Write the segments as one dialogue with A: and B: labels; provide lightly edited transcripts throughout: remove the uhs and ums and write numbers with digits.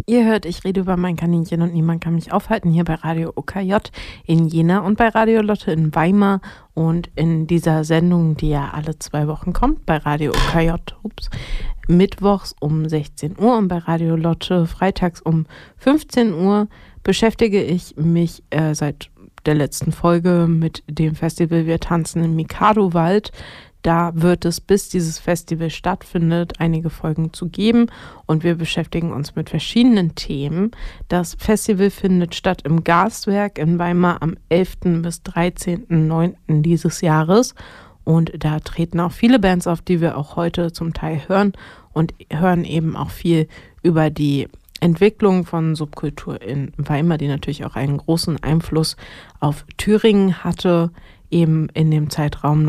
A: Ihr hört, ich rede über mein Kaninchen und niemand kann mich aufhalten, hier bei Radio OKJ in Jena und bei Radio Lotte in Weimar und in dieser Sendung, die ja alle 2 Wochen kommt, bei Radio OKJ, mittwochs um 16 Uhr und bei Radio Lotte freitags um 15 Uhr beschäftige ich mich seit der letzten Folge mit dem Festival Wir tanzen im Mikado-Wald. Da wird es, bis dieses Festival stattfindet, einige Folgen zu geben und wir beschäftigen uns mit verschiedenen Themen. Das Festival findet statt im Gastwerk in Weimar am 11. bis 13.09. dieses Jahres und da treten auch viele Bands auf, die wir auch heute zum Teil hören und hören eben auch viel über die Entwicklung von Subkultur in Weimar, die natürlich auch einen großen Einfluss auf Thüringen hatte, eben in dem Zeitraum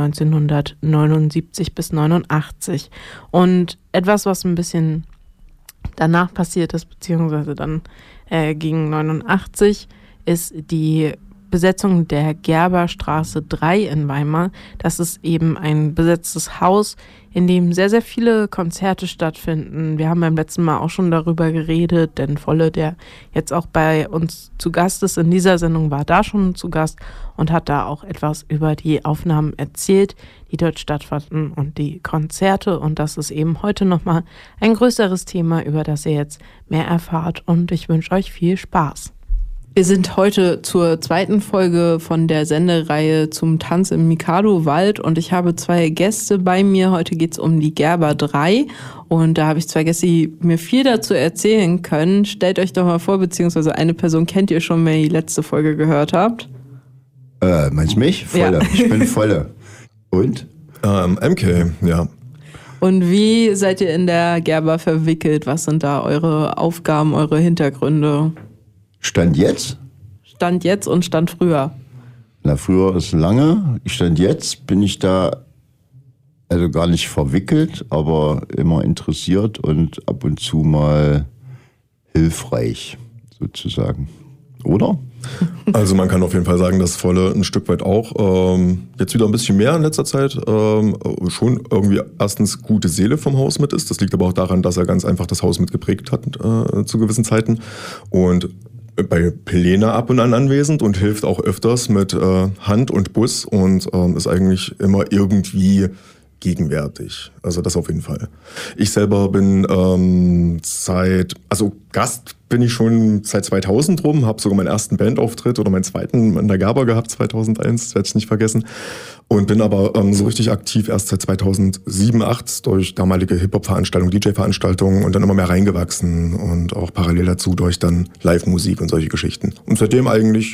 A: 1979 bis 89. Und etwas, was ein bisschen danach passiert ist, beziehungsweise dann gegen 89, ist die Besetzung der Gerberstraße 3 in Weimar. Das ist eben ein besetztes Haus, in dem sehr, sehr viele Konzerte stattfinden. Wir haben beim letzten Mal auch schon darüber geredet, denn Volle, der jetzt auch bei uns zu Gast ist in dieser Sendung, war da schon zu Gast und hat da auch etwas über die Aufnahmen erzählt, die dort stattfanden und die Konzerte. Und das ist eben heute nochmal ein größeres Thema, über das ihr jetzt mehr erfahrt. Und ich wünsche euch viel Spaß. Wir sind heute zur 2. Folge von der Sendereihe zum Tanz im Mikado-Wald und ich habe 2 Gäste bei mir. Heute geht es um die Gerber 3 und da habe ich 2 Gäste, die mir viel dazu erzählen können. Stellt euch doch mal vor, beziehungsweise eine Person kennt ihr schon, wenn ihr die letzte Folge gehört habt.
B: Meinst du mich? Volle. Ja. Ich bin Volle. Und?
C: MK, ja.
A: Und wie seid ihr in der Gerber verwickelt? Was sind da eure Aufgaben, eure Hintergründe?
B: Stand jetzt?
A: Stand jetzt und Stand früher.
B: Na, früher ist lange. Stand jetzt bin ich da also gar nicht verwickelt, aber immer interessiert und ab und zu mal hilfreich, sozusagen. Oder?
C: Also man kann auf jeden Fall sagen, dass Volle ein Stück weit auch, jetzt wieder ein bisschen mehr in letzter Zeit, schon irgendwie erstens gute Seele vom Haus mit ist. Das liegt aber auch daran, dass er ganz einfach das Haus mitgeprägt hat zu gewissen Zeiten. Und bei Helena ab und an anwesend und hilft auch öfters mit Hand und Bus und ist eigentlich immer irgendwie gegenwärtig. Also das auf jeden Fall. Ich selber bin Gast bin ich schon seit 2000 rum, habe sogar meinen ersten Bandauftritt oder meinen zweiten in der Gerber gehabt, 2001, das werde ich nicht vergessen. Und bin aber so richtig aktiv erst seit 2007, 2008 durch damalige Hip-Hop-Veranstaltungen, DJ-Veranstaltungen und dann immer mehr reingewachsen und auch parallel dazu durch dann Live-Musik und solche Geschichten. Und seitdem eigentlich,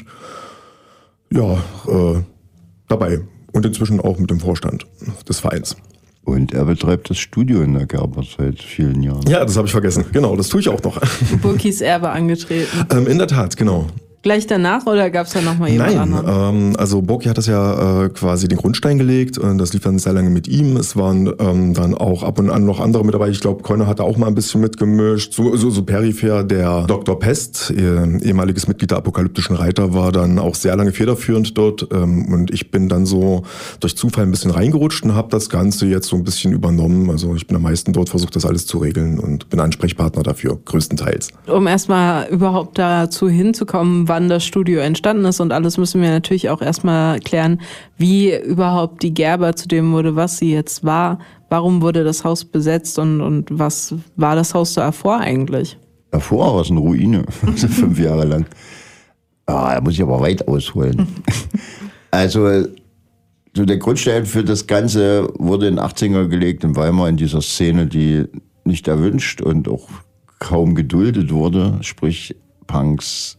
C: dabei und inzwischen auch mit dem Vorstand des Vereins.
B: Und er betreibt das Studio in der Gerber seit vielen Jahren.
C: Ja, das habe ich vergessen. Genau, das tue ich auch noch.
A: Burkis Erbe angetreten.
C: In der Tat, genau.
A: Gleich danach oder gab es da nochmal jemand anderen?
C: Also Burki hat das ja quasi den Grundstein gelegt und das lief dann sehr lange mit ihm. Es waren dann auch ab und an noch andere mit dabei. Ich glaube, Keune hat da auch mal ein bisschen mitgemischt. So peripher der Dr. Pest, ehemaliges Mitglied der Apokalyptischen Reiter, war dann auch sehr lange federführend dort. Und ich bin dann so durch Zufall ein bisschen reingerutscht und habe das Ganze jetzt so ein bisschen übernommen. Also ich bin am meisten dort, versucht das alles zu regeln und bin Ansprechpartner dafür, größtenteils.
A: Um erstmal überhaupt dazu hinzukommen, wann das Studio entstanden ist und alles, müssen wir natürlich auch erstmal klären, wie überhaupt die Gerber zu dem wurde, was sie jetzt war. Warum wurde das Haus besetzt und was war das Haus davor eigentlich?
B: Davor war es eine Ruine, 5 Jahre lang. Da muss ich aber weit ausholen. Also so der Grundstein für das Ganze wurde in den 80er gelegt in Weimar, in dieser Szene, die nicht erwünscht und auch kaum geduldet wurde, sprich Punks,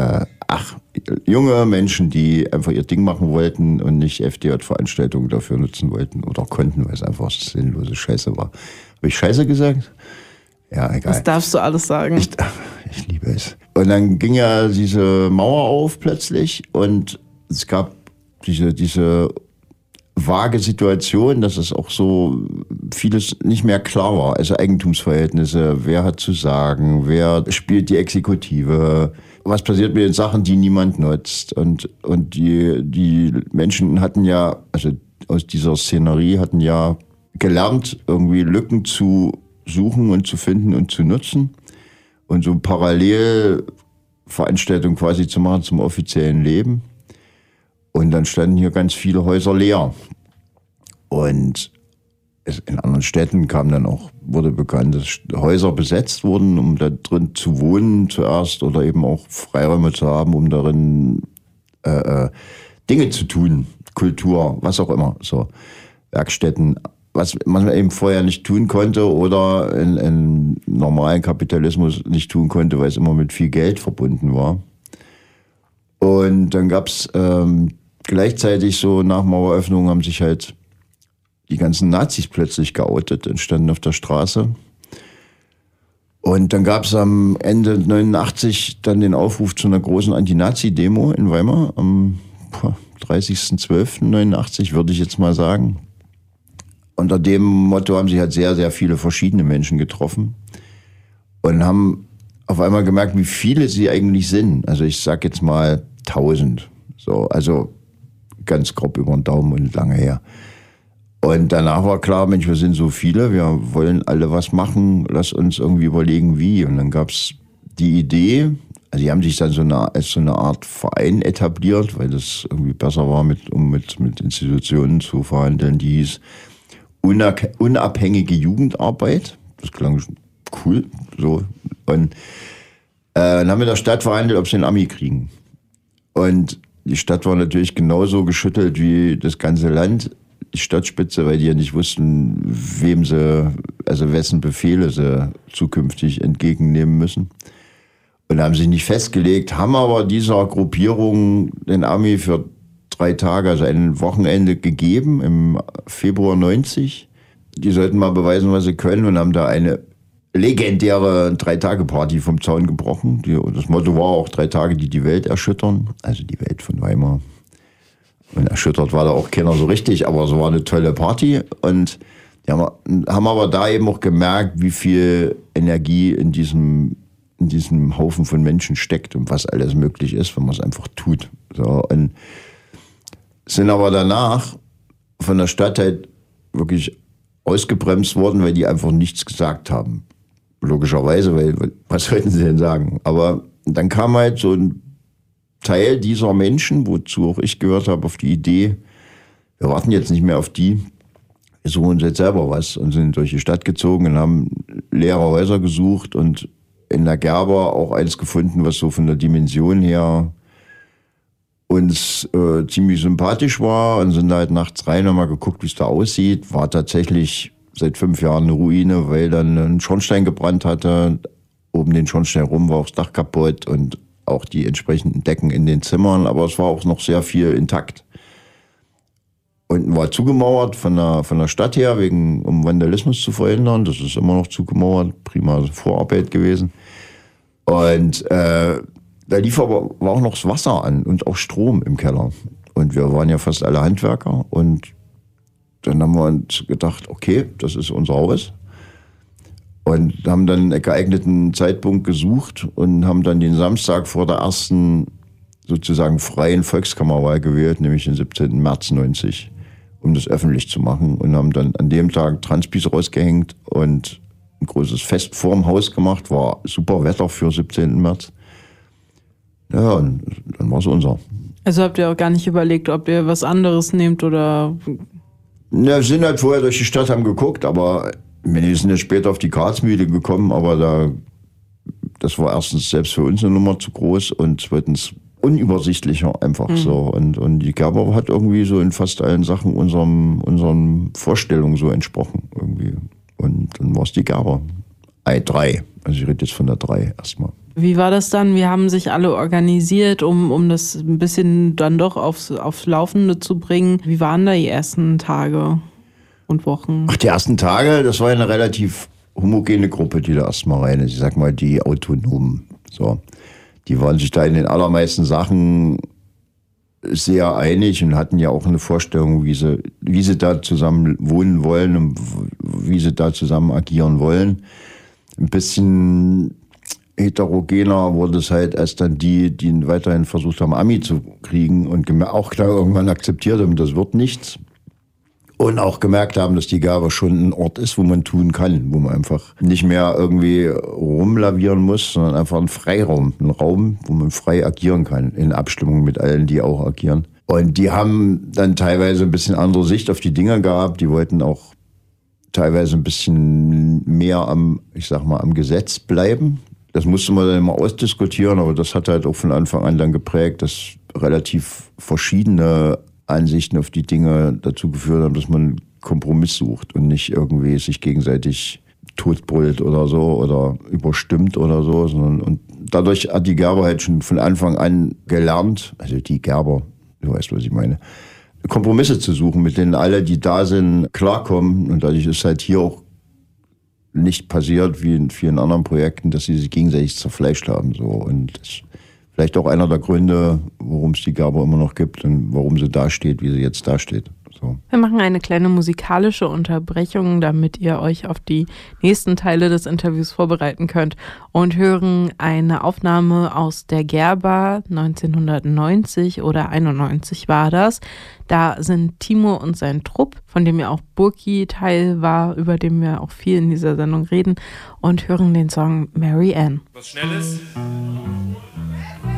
B: junge Menschen, die einfach ihr Ding machen wollten und nicht FDJ-Veranstaltungen dafür nutzen wollten oder konnten, weil es einfach sinnlose Scheiße war. Habe ich Scheiße gesagt? Ja, egal.
A: Das darfst du alles sagen.
B: Ich liebe es. Und dann ging ja diese Mauer auf plötzlich und es gab diese vage Situation, dass es auch so vieles nicht mehr klar war. Also Eigentumsverhältnisse, wer hat zu sagen, wer spielt die Exekutive, was passiert mit den Sachen, die niemand nutzt. Und die Menschen hatten ja, also aus dieser Szenerie hatten ja gelernt, irgendwie Lücken zu suchen und zu finden und zu nutzen. und so Parallelveranstaltung quasi zu machen zum offiziellen Leben. Und dann standen hier ganz viele Häuser leer. Und in anderen Städten wurde bekannt, dass Häuser besetzt wurden, um da drin zu wohnen zuerst oder eben auch Freiräume zu haben, um darin Dinge zu tun, Kultur, was auch immer, so Werkstätten, was man eben vorher nicht tun konnte oder in normalen Kapitalismus nicht tun konnte, weil es immer mit viel Geld verbunden war. Und dann gab es gleichzeitig so nach Maueröffnung haben sich halt die ganzen Nazis plötzlich geoutet und standen auf der Straße. Und dann gab es am Ende 89 dann den Aufruf zu einer großen Anti-Nazi-Demo in Weimar am 30.12.89, würde ich jetzt mal sagen. Unter dem Motto haben sich halt sehr, sehr viele verschiedene Menschen getroffen und haben auf einmal gemerkt, wie viele sie eigentlich sind. Also ich sag jetzt mal 1000. So, also ganz grob über den Daumen und lange her. Und danach war klar, Mensch, wir sind so viele, wir wollen alle was machen, lass uns irgendwie überlegen, wie. Und dann gab es die Idee, also die haben sich dann als so eine Art Verein etabliert, weil das irgendwie besser war, um mit Institutionen zu verhandeln, die hieß Unabhängige Jugendarbeit. Das klang cool. So. Und dann haben wir der Stadt verhandelt, ob sie einen Ami kriegen. Und die Stadt war natürlich genauso geschüttelt wie das ganze Land, die Stadtspitze, weil die ja nicht wussten, wessen Befehle sie zukünftig entgegennehmen müssen. Und haben sich nicht festgelegt, haben aber dieser Gruppierung den Ami für 3 Tage, also ein Wochenende gegeben im Februar 90. Die sollten mal beweisen, was sie können und haben da eine legendäre 3-Tage-Party vom Zaun gebrochen. Das Motto war auch 3 Tage, die die Welt erschüttern, also die Welt von Weimar. Und erschüttert war da auch keiner so richtig, aber es war eine tolle Party. Und die haben aber da eben auch gemerkt, wie viel Energie in diesem Haufen von Menschen steckt und was alles möglich ist, wenn man es einfach tut. So, und sind aber danach von der Stadt halt wirklich ausgebremst worden, weil die einfach nichts gesagt haben. Logischerweise, weil was sollten sie denn sagen? Aber dann kam halt so ein Teil dieser Menschen, wozu auch ich gehört habe, auf die Idee, wir warten jetzt nicht mehr auf die, wir suchen uns jetzt selber was und sind durch die Stadt gezogen und haben leere Häuser gesucht und in der Gerber auch eins gefunden, was so von der Dimension her uns ziemlich sympathisch war und sind halt nachts rein und mal geguckt, wie es da aussieht. War tatsächlich seit 5 Jahren eine Ruine, weil dann ein Schornstein gebrannt hatte. Oben den Schornstein rum war auch das Dach kaputt und auch die entsprechenden Decken in den Zimmern, aber es war auch noch sehr viel intakt. Unten war zugemauert von der Stadt her, um Vandalismus zu verhindern. Das ist immer noch zugemauert, prima Vorarbeit gewesen. Und da lief aber war auch noch das Wasser an und auch Strom im Keller. Und wir waren ja fast alle Handwerker. Und dann haben wir uns gedacht, okay, das ist unser Haus. Und haben dann einen geeigneten Zeitpunkt gesucht und haben dann den Samstag vor der ersten sozusagen freien Volkskammerwahl gewählt, nämlich den 17. März 90, um das öffentlich zu machen. Und haben dann an dem Tag Transpis rausgehängt und ein großes Fest vorm Haus gemacht. War super Wetter für 17. März. Ja, und dann war es unser.
A: Also habt ihr auch gar nicht überlegt, ob ihr was anderes nehmt oder...
B: Ja, wir sind halt vorher durch die Stadt, haben geguckt, aber wir sind ja später auf die Karlsmühle gekommen, aber das war erstens selbst für uns eine Nummer zu groß und zweitens unübersichtlicher einfach so. Und die Gerber hat irgendwie so in fast allen Sachen unseren Vorstellungen so entsprochen irgendwie. Und dann war es die Gerber. 3. Also ich rede jetzt von der 3 erstmal.
A: Wie war das dann? Wir haben sich alle organisiert, um das ein bisschen dann doch aufs Laufende zu bringen. Wie waren da die ersten Tage und Wochen?
B: Ach, die ersten Tage, das war eine relativ homogene Gruppe, die da erstmal rein ist. Ich sag mal, die Autonomen. So. Die waren sich da in den allermeisten Sachen sehr einig und hatten ja auch eine Vorstellung, wie sie da zusammen wohnen wollen und wie sie da zusammen agieren wollen. Ein bisschen heterogener wurde es halt, als dann die weiterhin versucht haben, Ami zu kriegen und auch klar irgendwann akzeptiert haben, das wird nichts. Und auch gemerkt haben, dass die Gerber schon ein Ort ist, wo man tun kann, wo man einfach nicht mehr irgendwie rumlavieren muss, sondern einfach ein Freiraum, ein Raum, wo man frei agieren kann, in Abstimmung mit allen, die auch agieren. Und die haben dann teilweise ein bisschen andere Sicht auf die Dinge gehabt. Die wollten auch teilweise ein bisschen mehr am Gesetz bleiben. Das musste man dann immer ausdiskutieren, aber das hat halt auch von Anfang an dann geprägt, dass relativ verschiedene Ansichten auf die Dinge dazu geführt haben, dass man einen Kompromiss sucht und nicht irgendwie sich gegenseitig totbrüllt oder so oder überstimmt oder so, sondern und dadurch hat die Gerber halt schon von Anfang an gelernt, also die Gerber, du weißt, was ich meine, Kompromisse zu suchen, mit denen alle, die da sind, klarkommen. Und dadurch ist halt hier auch nicht passiert wie in vielen anderen Projekten, dass sie sich gegenseitig zerfleischt haben. So. Und das ist vielleicht auch einer der Gründe, warum es die Gerber immer noch gibt und warum sie da steht, wie sie jetzt da steht. So.
A: Wir machen eine kleine musikalische Unterbrechung, damit ihr euch auf die nächsten Teile des Interviews vorbereiten könnt und hören eine Aufnahme aus der Gerber 1990 oder 91 war das. Da sind Timo und sein Trupp, von dem ja auch Burki Teil war, über den wir auch viel in dieser Sendung reden, und hören den Song Mary Ann.
D: Was Schnelles?